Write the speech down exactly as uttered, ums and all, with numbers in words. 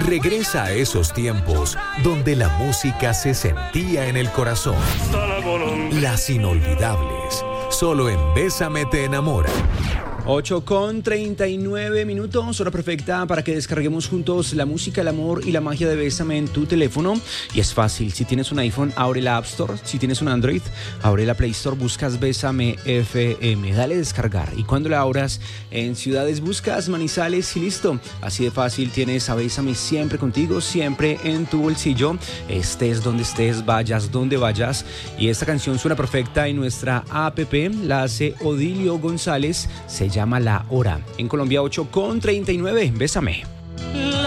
Regresa a esos tiempos donde la música se sentía en el corazón. Las inolvidables, solo en Bésame te enamora. ocho con treinta y nueve minutos, hora perfecta para que descarguemos juntos la música, el amor y la magia de Bésame en tu teléfono. Y es fácil, si tienes un iPhone, abre la App Store. Si tienes un Android, abre la Play Store, buscas Bésame F M, dale descargar. Y cuando la abras, en ciudades buscas Manizales y listo. Así de fácil, tienes a Bésame siempre contigo, siempre en tu bolsillo. Estés donde estés, vayas donde vayas. Y esta canción suena perfecta en nuestra app, la hace Odilio González, se llama llama La Hora. En Colombia, ocho con treinta y nueve. Bésame.